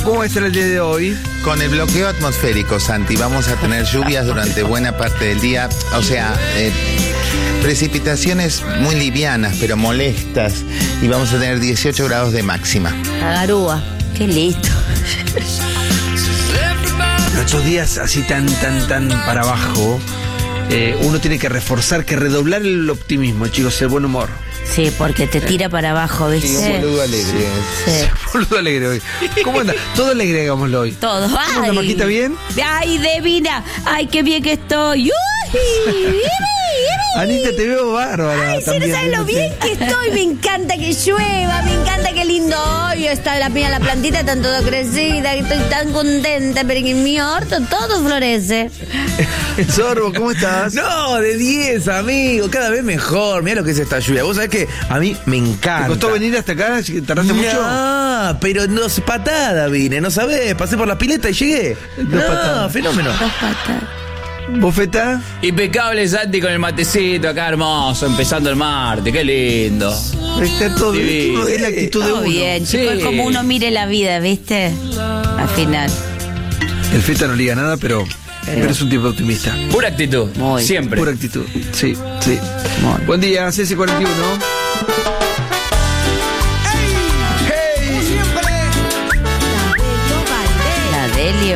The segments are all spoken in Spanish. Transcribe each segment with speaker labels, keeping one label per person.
Speaker 1: Bueno, ¿cómo va a estar el día de hoy?
Speaker 2: Con el bloqueo atmosférico, Santi, vamos a tener lluvias durante buena parte del día. O sea, precipitaciones muy livianas, pero molestas. Y vamos a tener 18 grados de máxima.
Speaker 3: La garúa, qué listo.
Speaker 1: Estos días así tan para abajo, uno tiene que reforzar, que redoblar el optimismo, chicos, el buen humor.
Speaker 3: Sí, porque te tira para abajo, ¿viste?
Speaker 2: Sí, un boludo alegre.
Speaker 3: Sí.
Speaker 1: Boludo alegre hoy. ¿Cómo anda? Todo alegre, hagámoslo hoy.
Speaker 3: Todo.
Speaker 1: ¿Cómo anda, Maquita, bien?
Speaker 3: Ay, divina. Ay, qué bien que estoy. Uy,
Speaker 1: Anita, te veo bárbara.
Speaker 3: ay, si no
Speaker 1: también,
Speaker 3: sabes lo bien que estoy. Me encanta que llueva, me encanta que lindo hoy. Está la plantita tan todo crecida, que estoy tan contenta, pero en mi orto todo florece.
Speaker 1: Sorbo, ¿cómo estás?
Speaker 4: No, de 10, amigo, cada vez mejor. Mira lo que es esta lluvia. Vos sabés que a mí me encanta.
Speaker 1: ¿Te costó venir hasta acá? ¿Tardaste mucho?
Speaker 4: No, pero no es patada vine, no sabés. Pasé por la pileta y llegué.
Speaker 1: Dos patadas.
Speaker 4: Fenómeno.
Speaker 3: Dos patas.
Speaker 1: ¿Bofeta?
Speaker 5: Impecable, Santi, con el matecito acá hermoso, empezando el martes, qué lindo.
Speaker 1: Está todo
Speaker 5: Divino.
Speaker 1: es la actitud de
Speaker 3: Todo
Speaker 1: uno.
Speaker 3: bien, chicos,
Speaker 5: Sí.
Speaker 3: es como uno mire la vida, ¿viste? Al final.
Speaker 1: El Feta no liga nada, pero es un tipo optimista.
Speaker 5: Pura actitud,
Speaker 3: Muy.
Speaker 5: siempre.
Speaker 1: Pura actitud. Sí, sí.
Speaker 3: Muy.
Speaker 1: Buen día, CS41.
Speaker 3: La Delio.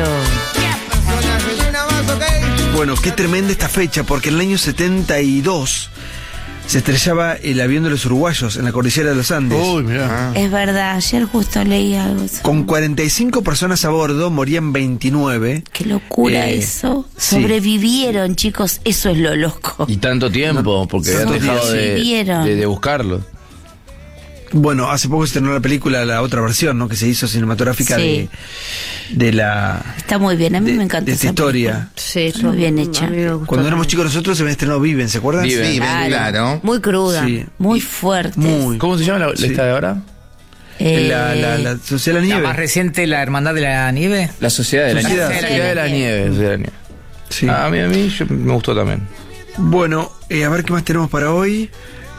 Speaker 1: Bueno, qué tremenda esta fecha, porque en el año 72 se estrellaba el avión de los uruguayos en la cordillera de los Andes.
Speaker 4: Uy, mirá.
Speaker 3: Es verdad, ayer justo leí algo.
Speaker 1: Con 45 personas a bordo, morían 29.
Speaker 3: Qué locura eso.
Speaker 1: sí.
Speaker 3: Sobrevivieron, chicos, eso es lo loco.
Speaker 5: Y tanto tiempo, porque
Speaker 1: han dejado
Speaker 5: de buscarlo.
Speaker 1: Bueno, hace poco se estrenó la película, la otra versión, ¿no? Que se hizo cinematográfica
Speaker 3: Sí.
Speaker 1: de la...
Speaker 3: Está muy bien, a mí
Speaker 1: de-
Speaker 3: me encanta
Speaker 1: de esta
Speaker 3: esa
Speaker 1: historia.
Speaker 3: película. Sí, está muy bien hecha.
Speaker 1: Cuando éramos chicos nosotros se había estrenado Viven, ¿se acuerdan?
Speaker 5: Viven.
Speaker 2: Sí, claro.
Speaker 3: Muy cruda,
Speaker 1: Sí.
Speaker 3: muy fuerte.
Speaker 1: Muy.
Speaker 5: ¿Cómo se llama la
Speaker 1: Sí.
Speaker 5: esta de ahora?
Speaker 1: La Sociedad de la
Speaker 6: La
Speaker 1: Nieve.
Speaker 6: más reciente, la Hermandad de la Nieve.
Speaker 5: La Sociedad de la
Speaker 1: Sociedad.
Speaker 5: Nieve. Sociedad de la Nieve. Sociedad de la Nieve.
Speaker 1: Sí.
Speaker 5: A mí me gustó también.
Speaker 1: Bueno, a ver qué más tenemos para hoy.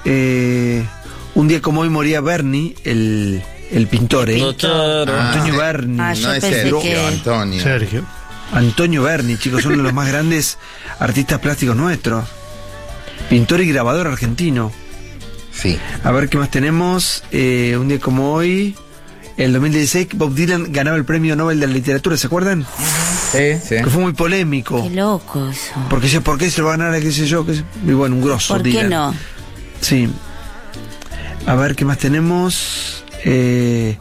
Speaker 1: Un día como hoy moría Berni, el pintor, Antonio
Speaker 2: sí.
Speaker 1: Berni.
Speaker 3: Ah, yo
Speaker 2: No es
Speaker 3: pensé
Speaker 2: Sergio,
Speaker 3: que-
Speaker 2: Antonio.
Speaker 4: Sergio.
Speaker 1: Antonio Berni, chicos, uno de los más grandes artistas plásticos nuestros. Pintor y grabador argentino.
Speaker 2: Sí.
Speaker 1: A ver qué más tenemos. Un día como hoy, el 2016, Bob Dylan ganaba el premio Nobel de la Literatura, ¿se acuerdan?
Speaker 6: Sí.
Speaker 1: Que fue muy polémico.
Speaker 3: Qué loco eso.
Speaker 1: Porque ya, ¿por qué se lo va a ganar? ¿Qué sé yo? Y bueno, un grosso.
Speaker 3: ¿Por qué
Speaker 1: Dylan.
Speaker 3: no?
Speaker 1: Sí. A ver qué más tenemos. En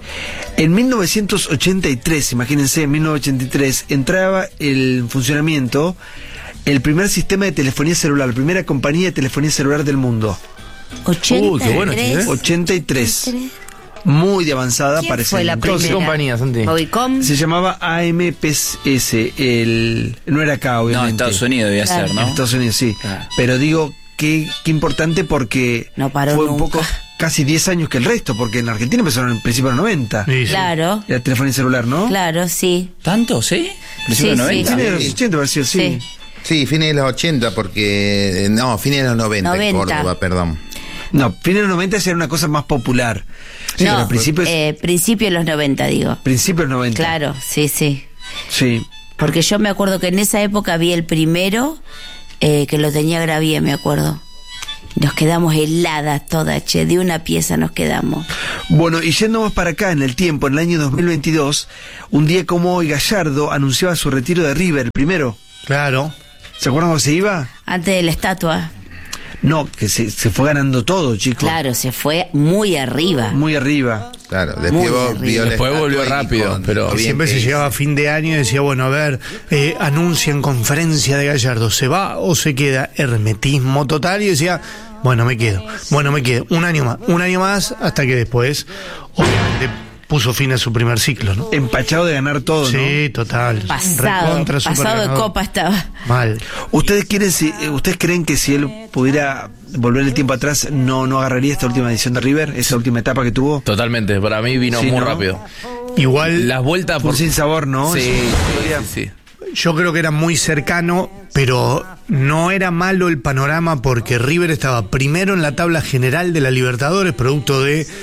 Speaker 1: 1983, imagínense, en 1983, entraba en funcionamiento el primer sistema de telefonía celular, la primera compañía de telefonía celular del mundo.
Speaker 3: 83.
Speaker 4: qué bueno, che,
Speaker 1: 83. Muy de avanzada,
Speaker 3: ¿Quién
Speaker 1: parece.
Speaker 3: fue la
Speaker 1: entonces.
Speaker 5: ¿Qué
Speaker 3: primera?
Speaker 5: compañía, Santi?
Speaker 3: Movicom.
Speaker 1: Se llamaba AMPS, no era acá,
Speaker 5: No,
Speaker 1: obviamente.
Speaker 5: Estados Unidos debía
Speaker 3: Claro.
Speaker 5: ser,
Speaker 1: En
Speaker 5: ¿no?
Speaker 1: Estados Unidos, sí.
Speaker 5: Claro.
Speaker 1: Pero digo, qué importante porque
Speaker 3: No paró
Speaker 1: fue un
Speaker 3: nunca.
Speaker 1: poco, casi 10 años que el resto, porque en Argentina empezaron en principio de los 90.
Speaker 3: Claro,
Speaker 1: La telefonía celular, ¿no?
Speaker 3: claro, sí.
Speaker 5: ¿Tanto, sí? ¿Principio de
Speaker 3: Sí,
Speaker 5: 90?
Speaker 1: Fines de los 80, pareció, sí.
Speaker 3: Sí.
Speaker 2: Sí, fines de los 80, porque. No, fines de los 90,
Speaker 3: 90.
Speaker 2: Córdoba, perdón.
Speaker 1: No, fines de los 90 ya era una cosa más popular. Sí, pero
Speaker 3: No,
Speaker 1: al principio,
Speaker 3: principio de los 90, digo.
Speaker 1: principio de los 90.
Speaker 3: Claro, sí, sí.
Speaker 1: Sí.
Speaker 3: Porque yo me acuerdo que en esa época vi el primero, que lo tenía Gravier, me acuerdo. Nos quedamos heladas todas, che, de una pieza nos quedamos.
Speaker 1: Bueno, y yendo más para acá en el tiempo, en el año 2022, un día como hoy Gallardo anunciaba su retiro de River, el primero.
Speaker 4: Claro.
Speaker 1: ¿Se acuerdan cómo se iba?
Speaker 3: Antes de la estatua.
Speaker 1: No, que se fue ganando todo, chicos.
Speaker 3: Claro, se fue muy arriba.
Speaker 1: Muy arriba.
Speaker 2: Claro,
Speaker 3: Muy
Speaker 2: después
Speaker 3: arriba.
Speaker 2: vio la
Speaker 5: Después volvió
Speaker 2: estatua y
Speaker 5: rápido,
Speaker 2: con
Speaker 5: pero
Speaker 2: lo bien
Speaker 7: Siempre
Speaker 2: que
Speaker 7: se
Speaker 2: hizo.
Speaker 7: llegaba a fin de año y decía, bueno, a ver, anuncian conferencia de Gallardo, ¿se va o se queda? Hermetismo total, y decía, bueno, me quedo, un año más, hasta que después, obviamente, puso fin a su primer ciclo, ¿no?
Speaker 1: Empachado de ganar todo, ¿no?
Speaker 7: Sí, total.
Speaker 3: Pasado,
Speaker 7: Recontra,
Speaker 3: pasado de
Speaker 7: superganador.
Speaker 3: copa estaba.
Speaker 7: Mal.
Speaker 1: ¿Ustedes creen que si él pudiera volver el tiempo atrás, no agarraría esta última edición de River, esa última etapa que tuvo?
Speaker 5: totalmente, para mí vino
Speaker 1: Sí,
Speaker 5: muy
Speaker 1: ¿no?
Speaker 5: rápido.
Speaker 7: Igual,
Speaker 5: Las vueltas
Speaker 1: Por
Speaker 5: por...
Speaker 1: sin sabor, ¿no?
Speaker 5: Sí,
Speaker 1: Es una historia.
Speaker 5: sí.
Speaker 7: yo creo que era muy cercano, pero no era malo el panorama porque River estaba primero en la tabla general de la Libertadores, producto de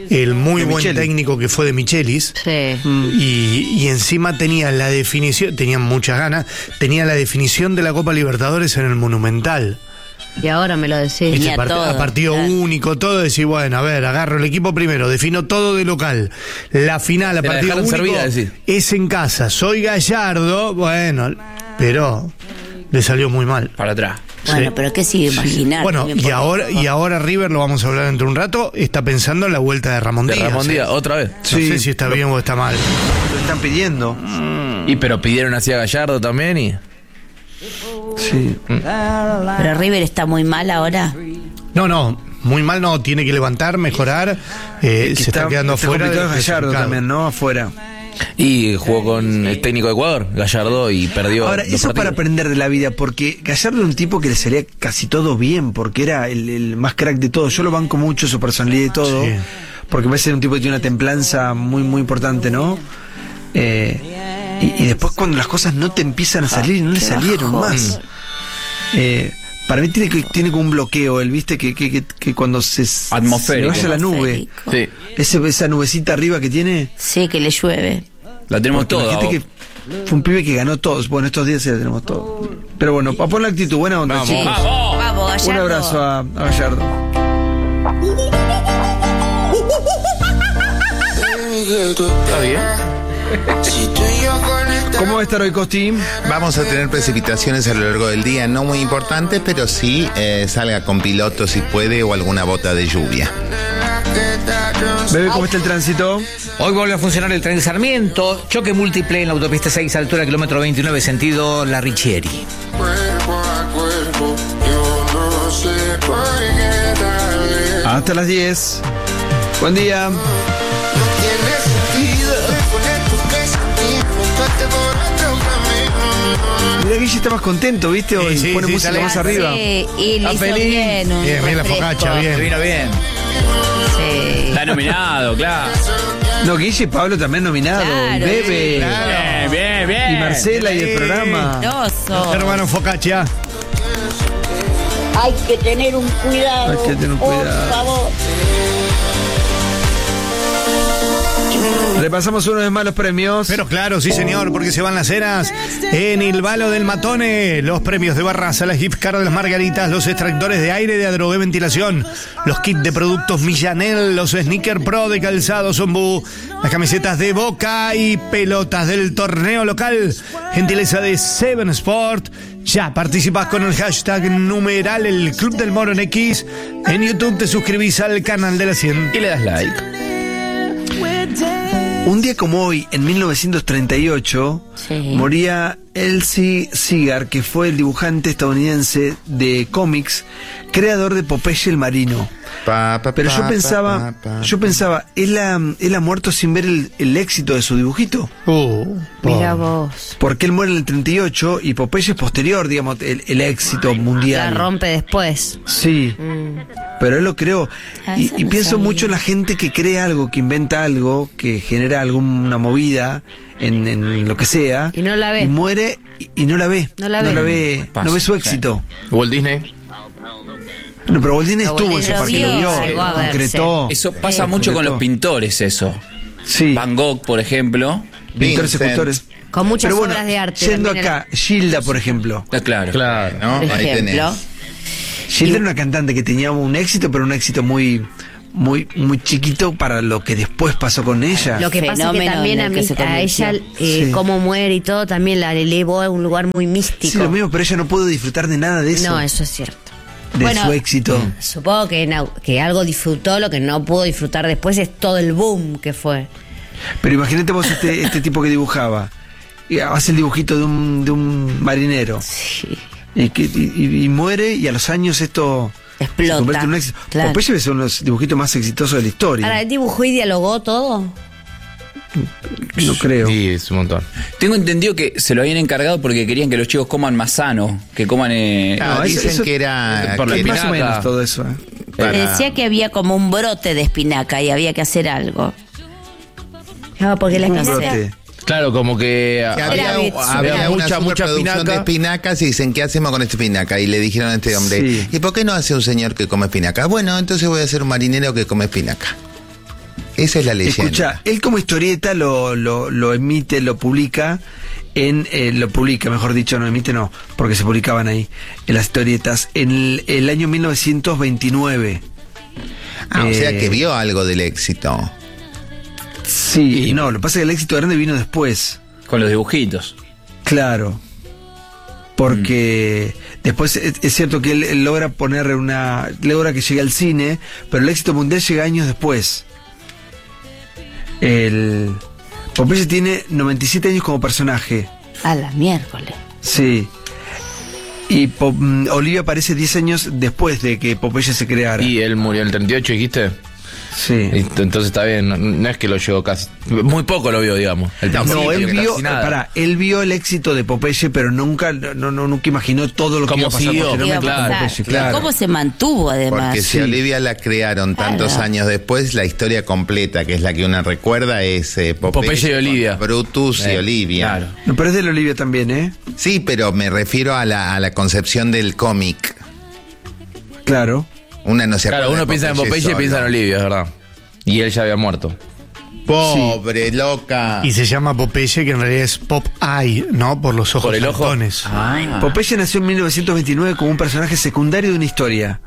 Speaker 7: el muy
Speaker 1: De
Speaker 7: buen
Speaker 1: Micheli.
Speaker 7: técnico que fue de Michelis.
Speaker 3: Sí.
Speaker 7: Y encima tenía la definición, tenían muchas ganas, tenía la definición de la Copa Libertadores en el Monumental.
Speaker 3: Y ahora me lo decís.
Speaker 7: Viste,
Speaker 3: Tenía todo,
Speaker 7: a partido
Speaker 3: claro.
Speaker 7: único, todo, decir, bueno, a ver, agarro el equipo primero, defino todo de local. La final a
Speaker 4: Te la
Speaker 7: partido
Speaker 4: dejaron
Speaker 7: único
Speaker 4: servida, decís.
Speaker 7: es en casa. Soy Gallardo, bueno, pero le salió muy mal.
Speaker 5: Para atrás.
Speaker 3: Bueno,
Speaker 7: Sí.
Speaker 3: pero ¿qué sigue imaginar?
Speaker 7: Bueno, y ahora River, lo vamos a hablar dentro de un rato, está pensando en la vuelta de Ramón
Speaker 4: De
Speaker 7: Díaz.
Speaker 4: Ramón Díaz, otra vez.
Speaker 7: No sé si está bien o está mal.
Speaker 1: Lo están pidiendo.
Speaker 4: Y pero pidieron así a Gallardo también y.
Speaker 1: Sí.
Speaker 3: Pero River está muy mal ahora.
Speaker 7: No, muy mal no, tiene que levantar, mejorar, se está quedando afuera.
Speaker 1: complicado
Speaker 7: del
Speaker 1: Gallardo
Speaker 7: clasificado.
Speaker 1: también, ¿no? Afuera.
Speaker 4: Y jugó con el técnico de Ecuador, Gallardo, y perdió.
Speaker 1: Ahora,
Speaker 4: dos
Speaker 1: eso es para
Speaker 4: partidos.
Speaker 1: aprender de la vida, porque Gallardo era un tipo que le salía casi todo bien, porque era el más crack de todo. Yo lo banco mucho, su personalidad y todo,
Speaker 7: Sí.
Speaker 1: porque me parece un tipo que tiene una templanza muy, muy importante, ¿no? Y después cuando las cosas no te empiezan a salir, no le salieron más. Para mí tiene como un bloqueo, él, ¿viste? Que cuando se
Speaker 5: Atmosférico.
Speaker 1: vaya la nube,
Speaker 4: Sí.
Speaker 1: esa nubecita arriba que tiene,
Speaker 3: Sí, que le llueve.
Speaker 5: La tenemos
Speaker 1: porque
Speaker 5: toda.
Speaker 1: imagínate que fue un pibe que ganó todos. Bueno, estos días sí la tenemos todos. Pero bueno, a poner la actitud, buena onda,
Speaker 4: Vamos.
Speaker 1: chicos.
Speaker 5: ¡Vamos!
Speaker 3: Vamos, Gallardo.
Speaker 1: Un abrazo a Gallardo.
Speaker 4: Está bien.
Speaker 1: ¿Cómo va a estar hoy, Costi?
Speaker 2: Vamos a tener precipitaciones a lo largo del día, no muy importantes, pero sí salga con piloto si puede o alguna bota de lluvia.
Speaker 1: Bebé, ¿cómo está el tránsito?
Speaker 6: Hoy vuelve a funcionar el tren Sarmiento. Choque múltiple en la autopista 6, altura kilómetro 29, sentido La Richieri.
Speaker 1: Hasta las 10. Buen día. Mira, Guille está más contento, ¿viste? Hoy
Speaker 7: Sí,
Speaker 1: pone
Speaker 7: sí,
Speaker 1: música
Speaker 7: sale.
Speaker 1: más arriba.
Speaker 3: Sí, y le
Speaker 7: Está
Speaker 3: hizo
Speaker 7: feliz.
Speaker 3: bien. Un
Speaker 7: Bien, la
Speaker 3: refresco.
Speaker 7: focacha, bien.
Speaker 6: Te vino bien.
Speaker 3: Sí.
Speaker 5: Está nominado, claro.
Speaker 1: No, Guille y Pablo también nominado.
Speaker 3: Claro,
Speaker 1: Bebe.
Speaker 5: Bien, bien, bien.
Speaker 1: Y Marcela y el programa.
Speaker 3: Grosso.
Speaker 7: Hermano Focaccia.
Speaker 8: Hay que tener un cuidado.
Speaker 1: Hay que tener un cuidado.
Speaker 8: Por favor.
Speaker 1: Repasamos uno de más los premios.
Speaker 7: Pero claro, sí señor, porque se van las cenas en el Balo del Matone. Los premios de Barraza, las gift cards de las Margaritas, los extractores de aire de Adrogué Ventilación, los kits de productos Millanel, los sneaker pro de Calzado Zombú, las camisetas de Boca y pelotas del torneo local. Gentileza de Seven Sport. Ya participás con el hashtag numeral el Club del Moro en X. En YouTube te suscribís al canal de la 100.
Speaker 4: Y le das like.
Speaker 1: Un día como hoy, en 1938,
Speaker 3: Sí.
Speaker 1: moría Elsie Segar, que fue el dibujante estadounidense de cómics, creador de Popeye el Marino. Pero yo pensaba, él ha muerto sin ver el éxito de su dibujito.
Speaker 3: Mira vos.
Speaker 1: Porque él muere en el 38 y Popeye es posterior, digamos, el éxito
Speaker 3: La
Speaker 1: mundial.
Speaker 3: rompe después.
Speaker 1: Sí, pero él lo creó.
Speaker 3: Ah,
Speaker 1: Y,
Speaker 3: eso
Speaker 1: y
Speaker 3: no
Speaker 1: pienso
Speaker 3: sabía.
Speaker 1: mucho en la gente que crea algo, que inventa algo, que genera alguna movida en lo que sea.
Speaker 3: Y no la ve.
Speaker 1: Y muere y no la ve.
Speaker 3: No la ve.
Speaker 5: Pasa,
Speaker 1: no ve su
Speaker 5: sí.
Speaker 1: éxito.
Speaker 4: Walt Disney.
Speaker 1: No, pero Walt Disney
Speaker 3: Pero
Speaker 1: estuvo en
Speaker 3: Walt
Speaker 1: ese
Speaker 3: Disney
Speaker 1: parque, lo
Speaker 3: lo
Speaker 1: vio,
Speaker 3: vio, llegó a verse.
Speaker 1: concretó.
Speaker 5: Eso pasa mucho con los pintores, eso.
Speaker 1: Sí,
Speaker 5: Van Gogh, por ejemplo.
Speaker 1: pintores,
Speaker 2: Vincent.
Speaker 1: escultores.
Speaker 3: Con muchas
Speaker 1: Pero bueno,
Speaker 3: obras de arte.
Speaker 1: Yendo
Speaker 3: también
Speaker 1: acá, Gilda, por ejemplo.
Speaker 5: Está claro.
Speaker 4: Claro.
Speaker 2: ¿No?
Speaker 3: por
Speaker 2: Ahí tenés.
Speaker 3: ejemplo.
Speaker 1: Gilda era una cantante que tenía un éxito, pero un éxito muy chiquito para lo que después pasó con ella.
Speaker 3: Lo que pasa es que Fenómeno también en a, el que se a convirtió. ella,
Speaker 1: Sí.
Speaker 3: cómo muere y todo, también la elevó a un lugar muy místico.
Speaker 1: Sí, lo mismo, pero ella no pudo disfrutar de nada de eso.
Speaker 3: No, eso es cierto.
Speaker 1: de
Speaker 3: bueno,
Speaker 1: su éxito.
Speaker 3: Supongo que algo disfrutó, lo que no pudo disfrutar después es todo el boom que fue.
Speaker 1: Pero imagínate vos este tipo que dibujaba. Y hace el dibujito de un marinero.
Speaker 3: Sí.
Speaker 1: Y muere y a los años esto
Speaker 3: Explota,
Speaker 1: se convierte en un éxito.
Speaker 3: claro.
Speaker 1: Popeye son los dibujitos más exitosos de la historia.
Speaker 3: Ahora, ¿él dibujó y dialogó todo?
Speaker 1: No creo.
Speaker 4: Sí, es un montón.
Speaker 5: Tengo entendido que se lo habían encargado porque querían que los chicos coman más sano, que coman...
Speaker 2: Ah,
Speaker 1: No,
Speaker 2: dicen
Speaker 1: eso-
Speaker 2: que era...
Speaker 5: por la
Speaker 2: que-
Speaker 1: Más o
Speaker 5: espinaca.
Speaker 1: menos todo eso.
Speaker 2: para-
Speaker 3: Le decía que había como un brote de espinaca y había que hacer algo. No, porque la
Speaker 1: Un
Speaker 3: espinaca...
Speaker 1: brote.
Speaker 4: Claro, como que
Speaker 2: que
Speaker 3: Era
Speaker 2: había una
Speaker 4: mucha
Speaker 2: superproducción de
Speaker 4: espinaca.
Speaker 2: espinacas y dicen, ¿qué hacemos con esta espinaca? Y le dijeron a este hombre,
Speaker 1: Sí.
Speaker 2: ¿y por qué no hace un señor que come espinaca? Bueno, entonces voy a hacer un marinero que come espinaca. Esa es la leyenda.
Speaker 1: Escucha, él como historieta lo emite, lo publica, mejor dicho, no emite, no, porque se publicaban ahí, en las historietas, en el año 1929.
Speaker 2: O sea que vio algo del éxito.
Speaker 1: Sí, no, lo que pasa es que el éxito grande vino después.
Speaker 5: Con los dibujitos.
Speaker 1: Claro. Porque después es cierto que él logra logra que llegue al cine, pero el éxito mundial llega años después. Popeye tiene 97 años como personaje.
Speaker 3: A la miércoles.
Speaker 1: Sí. Y Olivia aparece 10 años después de que Popeye se creara.
Speaker 4: Y él murió en el 38, dijiste.
Speaker 1: Sí.
Speaker 4: Entonces está bien, no es que lo llegó casi. Muy poco lo vio, digamos.
Speaker 1: No, él vio el éxito de Popeye, pero nunca imaginó todo lo que iba a pasar posteriormente con Popeye, claro.
Speaker 3: ¿Cómo se mantuvo además?
Speaker 2: Porque si Olivia la crearon tantos años después, la historia completa, que es la que uno recuerda, es
Speaker 4: Popeye y Olivia.
Speaker 2: Brutus y Olivia.
Speaker 5: Claro.
Speaker 1: No, pero es de la Olivia también, ¿eh?
Speaker 2: Sí, pero me refiero a la concepción del cómic.
Speaker 1: Claro.
Speaker 2: Una no se
Speaker 4: Claro,
Speaker 2: acuerda
Speaker 4: uno
Speaker 2: de
Speaker 4: piensa en Popeye y
Speaker 2: solo.
Speaker 4: piensa en Olivia, es verdad. Y él ya había muerto.
Speaker 2: Pobre, loca.
Speaker 7: Y se llama Popeye, que en realidad es Pop-Eye, ¿no? Por los ojos
Speaker 4: Por el ojo.
Speaker 7: saltones.
Speaker 1: Popeye nació en 1929 como un personaje secundario de una historia.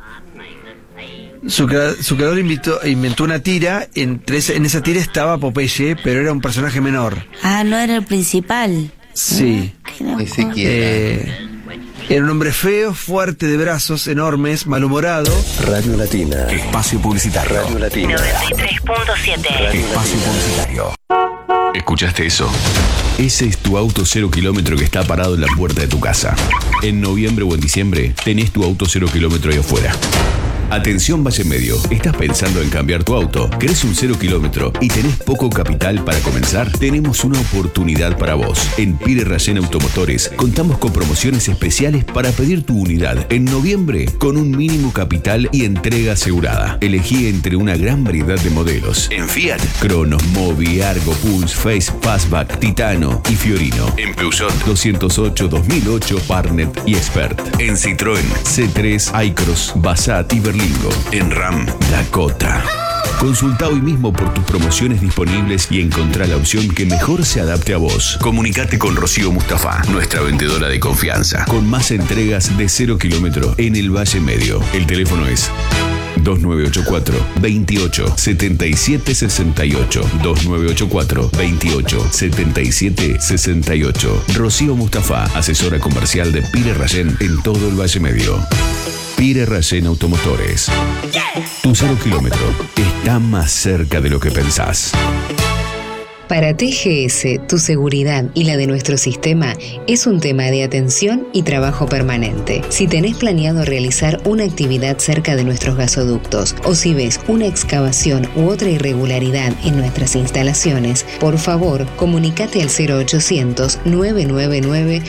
Speaker 1: Su creador inventó una tira, en esa tira estaba Popeye, pero era un personaje menor.
Speaker 3: Ah, no era el principal.
Speaker 1: Sí.
Speaker 2: Ni siquiera.
Speaker 1: Era un hombre feo, fuerte de brazos, enormes, malhumorado.
Speaker 9: Radio Latina. Espacio publicitario. Radio Latina.
Speaker 10: 93.7.
Speaker 9: Espacio publicitario.
Speaker 11: ¿Escuchaste eso? Ese es tu auto 0 kilómetro que está parado en la puerta de tu casa. En noviembre o en diciembre tenés tu auto 0 kilómetro ahí afuera. Atención Valle Medio, ¿estás pensando en cambiar tu auto? ¿Querés un 0 kilómetro y tenés poco capital para comenzar? Tenemos una oportunidad para vos. En Pire Rayén Automotores contamos con promociones especiales para pedir tu unidad en noviembre con un mínimo capital y entrega asegurada. Elegí entre una gran variedad de modelos. En Fiat, Cronos, Mobi, Argo, Pulse, Face, Fastback, Titano y Fiorino. En Peugeot 208, 2008, Partnet y Expert. En Citroën, C3, iCross, Passat y Berlingo. En RAM, Dakota. Consulta hoy mismo por tus promociones disponibles y encontrá la opción que mejor se adapte a vos. Comunicate con Rocío Mustafa, nuestra vendedora de confianza, con más entregas de 0 kilómetro en el Valle Medio. El teléfono es 2984 28 77 68 2984 28 77 68. Rocío Mustafa, asesora comercial de Pire Rayén en todo el Valle Medio. Pire Rayén Automotores. Tu 0 kilómetro está más cerca de lo que pensás.
Speaker 12: Para TGS, tu seguridad y la de nuestro sistema es un tema de atención y trabajo permanente. Si tenés planeado realizar una actividad cerca de nuestros gasoductos o si ves una excavación u otra irregularidad en nuestras instalaciones, por favor, comunícate al 0800 999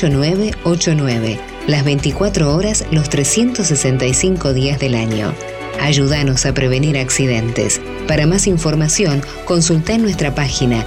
Speaker 12: 8989. Las 24 horas, los 365 días del año. Ayúdanos a prevenir accidentes. Para más información, consulta en nuestra página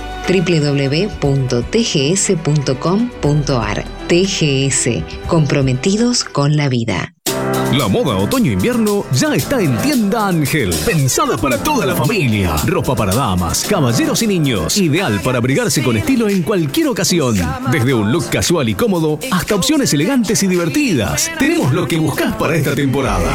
Speaker 12: www.tgs.com.ar. TGS, comprometidos con la vida.
Speaker 13: La moda otoño-invierno ya está en Tienda Ángel. Pensada para toda la familia. Ropa para damas, caballeros y niños. Ideal para abrigarse con estilo en cualquier ocasión. Desde un look casual y cómodo hasta opciones elegantes y divertidas. Tenemos lo que buscas para esta temporada.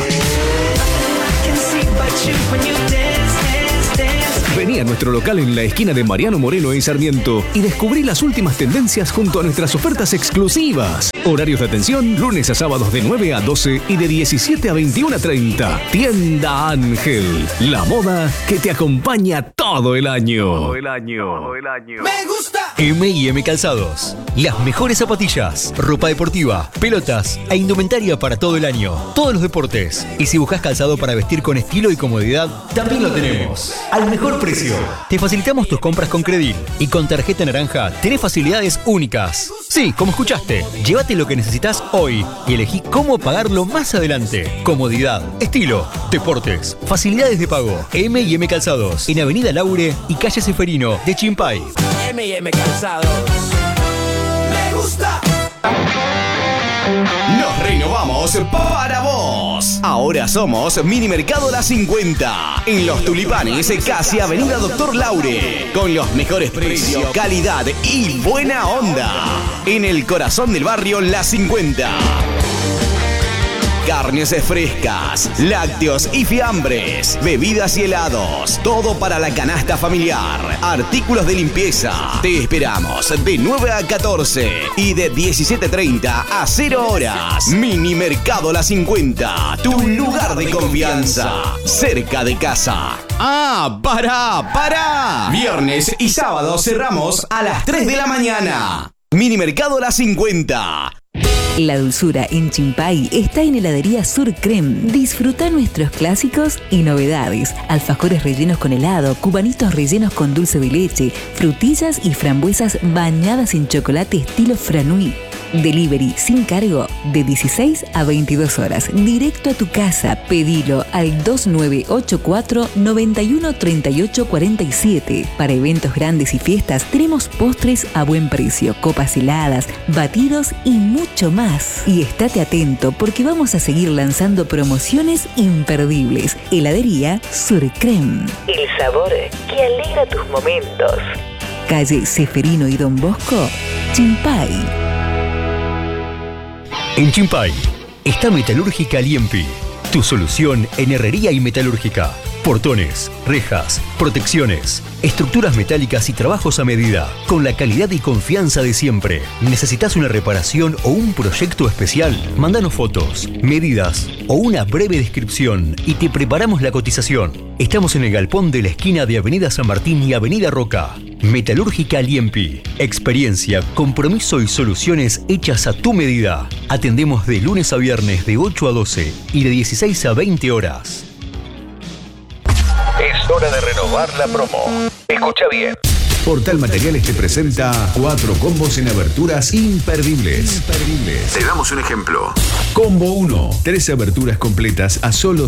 Speaker 13: Vení a nuestro local en la esquina de Mariano Moreno y Sarmiento y descubrí las últimas tendencias junto a nuestras ofertas exclusivas. Horarios de atención, lunes a sábados de 9 a 12 y de 17 a 21:30. Tienda Ángel, la moda que te acompaña todo el año.
Speaker 14: ¡Me gusta! M&M Calzados. Las mejores zapatillas, ropa deportiva, pelotas e indumentaria para todo el año. Todos los deportes. Y si buscas calzado para vestir con estilo y comodidad, también lo tenemos. Al mejor precio. Te facilitamos tus compras con Credil. Y con tarjeta naranja tenés facilidades únicas. Sí, como escuchaste. Llévate lo que necesitas hoy y elegí cómo pagarlo más adelante. Comodidad, estilo, deportes, facilidades de pago. M&M Calzados. En Avenida Laure y Calle Seferino de Chimpay. M&M Calzados. Me gusta.
Speaker 15: Nos renovamos para vos. Ahora somos Mini Mercado La 50. En Los Tulipanes, casi Avenida Doctor Laure. Con los mejores precios, calidad y buena onda. En el corazón del barrio La 50. Carnes frescas, lácteos y fiambres, bebidas y helados, todo para la canasta familiar, artículos de limpieza. Te esperamos de 9 a 14 y de 17:30 a 0 horas. Mini Mercado La 50, tu lugar de confianza, cerca de casa. ¡Ah, pará! Viernes y sábado cerramos a las 3 de la mañana. Mini Mercado La 50.
Speaker 16: La dulzura en Chimpay está en Heladería Sur Creme. Disfruta nuestros clásicos y novedades. Alfajores rellenos con helado, cubanitos rellenos con dulce de leche, frutillas y frambuesas bañadas en chocolate estilo Franui. Delivery sin cargo de 16 a 22 horas. Directo a tu casa. Pedilo al 2984 91 38 47. Para eventos grandes y fiestas tenemos postres a buen precio, copas heladas, batidos y mucho más. Y estate atento porque vamos a seguir lanzando promociones imperdibles. Heladería Sur Creme.
Speaker 17: El sabor que alegra tus momentos.
Speaker 16: Calle Ceferino y Don Bosco, Chimpay.
Speaker 14: En Chimpay está Metalúrgica Liempi, tu solución en herrería y metalúrgica. Portones, rejas, protecciones, estructuras metálicas y trabajos a medida, con la calidad y confianza de siempre. ¿Necesitas una reparación o un proyecto especial? Mándanos fotos, medidas o una breve descripción y te preparamos la cotización. Estamos en el galpón de la esquina de Avenida San Martín y Avenida Roca. Metalúrgica Liempi. Experiencia, compromiso y soluciones hechas a tu medida. Atendemos de lunes a viernes de 8 a 12 y de 16 a 20 horas.
Speaker 9: Es hora de renovar la promo. Escucha bien.
Speaker 11: Portal Materiales te presenta 4 combos en aberturas imperdibles. Te damos un ejemplo. Combo 1. 3 aberturas completas a solo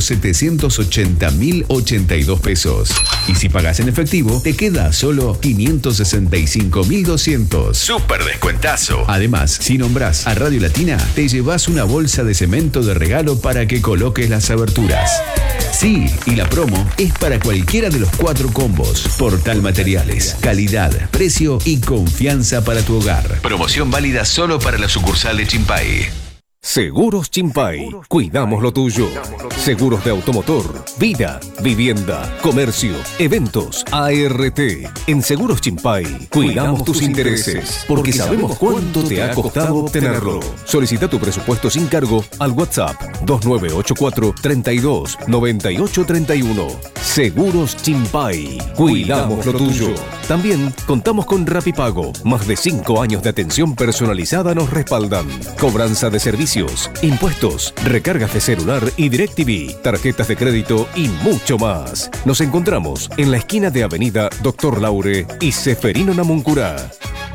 Speaker 11: 780.082 pesos. Y si pagas en efectivo, te queda a solo 565.200. ¡Súper descuentazo! Además, si nombras a Radio Latina, te llevas una bolsa de cemento de regalo para que coloques las aberturas. Sí, y la promo es para cualquiera de los 4 combos. Portal Materiales. Calidad, precio y confianza para tu hogar. Promoción válida solo para la sucursal de Chimpay.
Speaker 13: Seguros Chimpay. Cuidamos lo tuyo. Seguros de automotor, vida, vivienda, comercio, eventos, ART. En Seguros Chimpay cuidamos tus intereses porque sabemos cuánto te ha costado obtenerlo. Solicita tu presupuesto sin cargo al WhatsApp 2984 32 98 31. Seguros Chimpay. Cuidamos lo tuyo. También contamos con Rapipago. Más de 5 años de atención personalizada nos respaldan. Cobranza de servicios, impuestos, recargas de celular y DirecTV, tarjetas de crédito y mucho más. Nos encontramos en la esquina de Avenida Doctor Laure y Ceferino Namuncurá.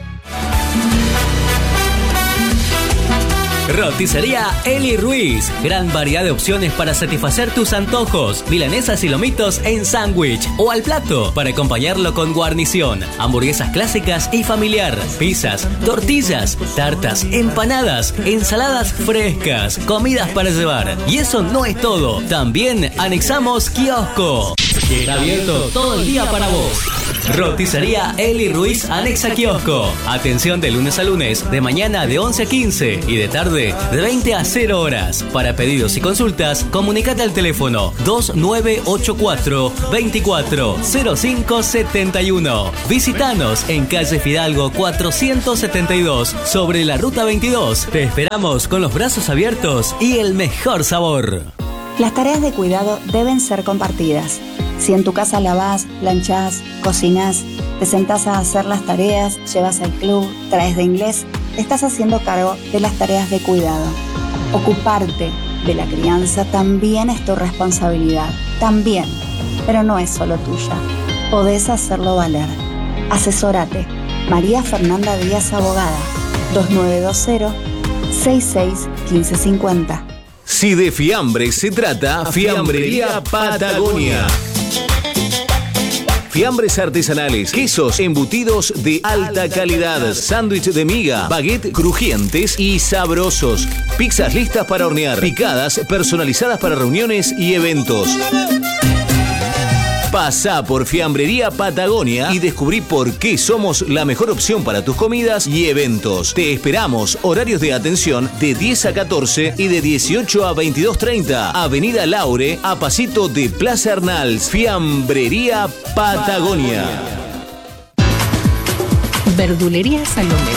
Speaker 18: Roticería Eli Ruiz. Gran variedad de opciones para satisfacer tus antojos. Milanesas y lomitos en sándwich o al plato para acompañarlo con guarnición. Hamburguesas clásicas y familiar. Pizzas, tortillas, tartas, empanadas, ensaladas frescas, comidas para llevar. Y eso no es todo. También anexamos kiosco. Está abierto todo el día para vos. Roticería Eli Ruiz anexa kiosco. Atención de lunes a lunes, de mañana de 11 a 15 y de tarde de 20 a 0 horas. Para pedidos y consultas, comunicate al teléfono 2984 24 05 71. Visítanos en calle Fidalgo 472 sobre la ruta 22. Te esperamos con los brazos abiertos y el mejor sabor.
Speaker 19: Las tareas de cuidado deben ser compartidas. Si en tu casa lavás, planchás, cocinás, te sentás a hacer las tareas, llevas al club, traes de inglés, te estás haciendo cargo de las tareas de cuidado. Ocuparte de la crianza también es tu responsabilidad. También, pero no es solo tuya. Podés hacerlo valer. Asesórate. María Fernanda Díaz, abogada. 2920-661550.
Speaker 15: Si de fiambre se trata, Fiambrería Patagonia.
Speaker 14: fiambres artesanales, quesos, embutidos de alta calidad, sándwich de miga, baguette crujientes y sabrosos, pizzas listas para hornear, picadas personalizadas para reuniones y eventos. Pasá por Fiambrería Patagonia y descubrí por qué somos la mejor opción para tus comidas y eventos. Te esperamos. Horarios de atención de 10 a 14 y de 18 a 22:30. Avenida Laure, a pasito de Plaza Arnalds. Fiambrería Patagonia.
Speaker 20: Verdulería Salomé.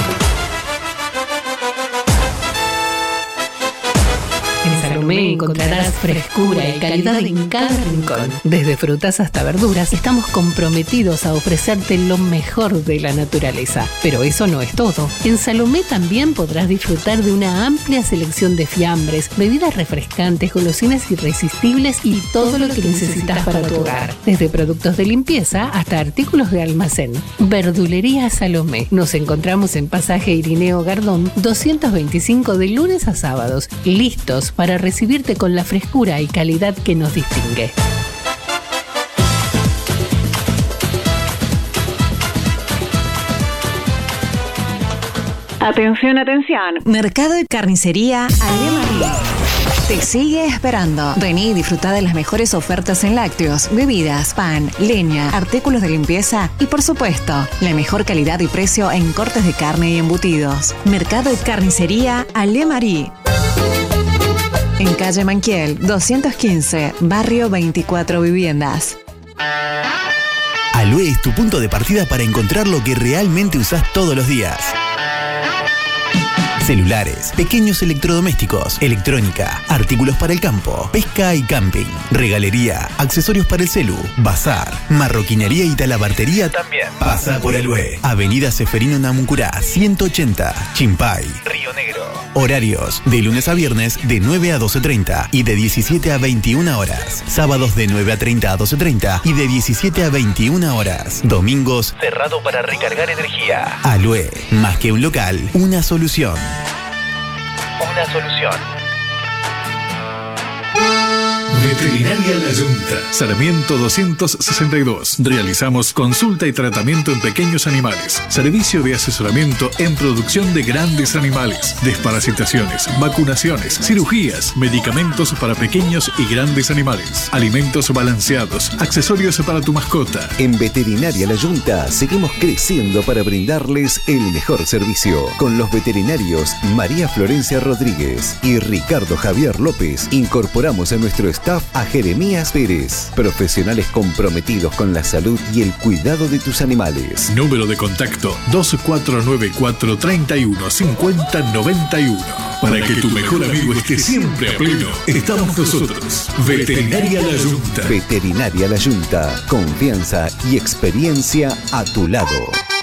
Speaker 20: En Salomé encontrarás frescura y calidad en cada rincón. Desde frutas hasta verduras, estamos comprometidos a ofrecerte lo mejor de la naturaleza. Pero eso no es todo. En Salomé también podrás disfrutar de una amplia selección de fiambres, bebidas refrescantes, golosinas irresistibles y todo lo que necesitas para tu hogar. Desde productos de limpieza hasta artículos de almacén. Verdulería Salomé. Nos encontramos en Pasaje Irineo Gardón, 225 de lunes a sábados, listos para recibirte con la frescura y calidad que nos distingue.
Speaker 21: Atención, atención. Mercado de Carnicería Alemarí te sigue esperando. Vení y disfruta de las mejores ofertas en lácteos, bebidas, pan, leña, artículos de limpieza y, por supuesto, la mejor calidad y precio en cortes de carne y embutidos. Mercado de Carnicería Alemarí. En calle Manquiel, 215, barrio 24 Viviendas.
Speaker 22: Alue es tu punto de partida para encontrar lo que realmente usás todos los días. Celulares, pequeños electrodomésticos, electrónica, artículos para el campo, pesca y camping, regalería, accesorios para el celu, bazar, marroquinería y talabartería también. Pasa por Alue. Avenida Seferino Namuncurá, 180, Chimpay, Río Negro. Horarios, de lunes a viernes de 9 a 12:30 y de 17 a 21 horas. Sábados de 9 a 30 a 12:30 y de 17 a 21 horas. Domingos, cerrado para recargar energía. Alue, más que un local, una solución. Una solución.
Speaker 23: Veterinaria La Yunta, Sarmiento 262. Realizamos consulta y tratamiento en pequeños animales. Servicio de asesoramiento en producción de grandes animales. Desparasitaciones, vacunaciones, cirugías, medicamentos para pequeños y grandes animales. Alimentos balanceados, accesorios para tu mascota.
Speaker 24: En Veterinaria La Yunta seguimos creciendo para brindarles el mejor servicio. Con los veterinarios María Florencia Rodríguez y Ricardo Javier López incorporamos a nuestro staff a Jeremías Pérez, profesionales comprometidos con la salud y el cuidado de tus animales.
Speaker 23: Número de contacto 2494 31 50 91. Para que tu mejor amigo esté siempre a pleno, estamos nosotros. Veterinaria La Yunta.
Speaker 24: Veterinaria La Yunta. Confianza y experiencia a tu lado.